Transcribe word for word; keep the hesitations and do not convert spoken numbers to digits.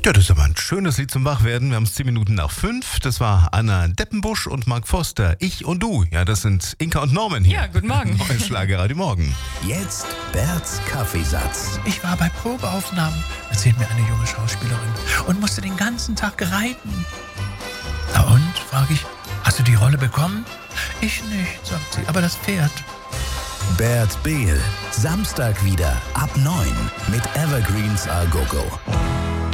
Ja, das ist aber ein schönes Lied zum Wachwerden. Wir haben es zehn Minuten nach fünf. Das war Anna Deppenbusch und Mark Foster. Ich und du. Ja, das sind Inka und Norman hier. Ja, guten Morgen. Neues Schlagerradio Morgen. Jetzt Berts Kaffeesatz. Ich war bei Probeaufnahmen, erzählt mir eine junge Schauspielerin, und musste den ganzen Tag reiten. Na und, frage ich, hast du die Rolle bekommen? Ich nicht, sagt sie, aber das Pferd. Bert Behl. Samstag wieder ab neun mit Evergreens A Go Go.